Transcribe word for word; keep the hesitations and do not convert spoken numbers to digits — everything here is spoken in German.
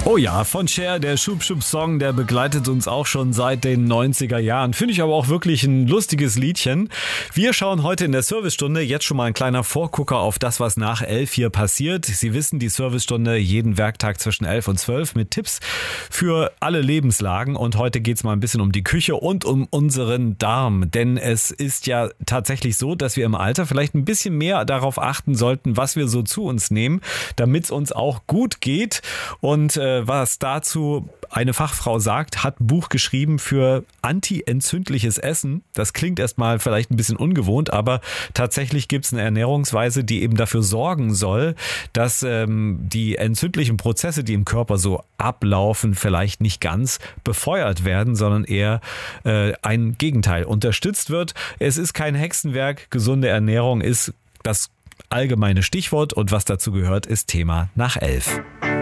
Oh ja, von Cher, der Schub-Schub-Song, der begleitet uns auch schon seit den neunziger Jahren. Finde ich aber auch wirklich ein lustiges Liedchen. Wir schauen heute in der Servicestunde jetzt schon mal ein kleiner Vorgucker auf das, was nach elf hier passiert. Sie wissen, die Servicestunde jeden Werktag zwischen elf und zwölf mit Tipps für alle Lebenslagen. Und heute geht's mal ein bisschen um die Küche und um unseren Darm. Denn es ist ja tatsächlich so, dass wir im Alter vielleicht ein bisschen mehr darauf achten sollten, was wir so zu uns nehmen, damit es uns auch gut geht. Und äh, was dazu eine Fachfrau sagt, hat ein Buch geschrieben für anti-entzündliches Essen. Das klingt erstmal vielleicht ein bisschen ungewohnt, aber tatsächlich gibt es eine Ernährungsweise, die eben dafür sorgen soll, dass ähm, die entzündlichen Prozesse, die im Körper so ablaufen, vielleicht nicht ganz befeuert werden, sondern eher äh, ein Gegenteil unterstützt wird. Es ist kein Hexenwerk. Gesunde Ernährung ist das allgemeine Stichwort und was dazu gehört, ist Thema nach elf.